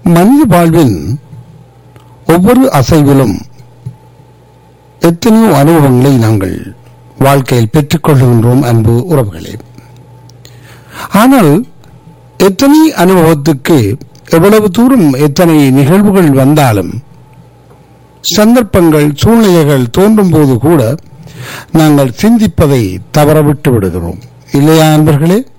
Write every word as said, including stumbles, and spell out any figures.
மனித வாழ்வின் ஒவ்வொரு அசைவிலும் எத்தனையோ அனுபவங்களை நாங்கள் வாழ்க்கையில் பெற்றுக் கொள்கின்றோம் அன்பு உறவுகளே. ஆனால் எத்தனை அனுபவத்துக்கு எவ்வளவு தூரம் எத்தனை நிகழ்வுகள் வந்தாலும் சந்தர்ப்பங்கள் சூழ்நிலைகள் தோன்றும் போது கூட நாங்கள் சிந்திப்பதை தவறவிட்டு விடுகிறோம் இல்லையா அன்பர்களே?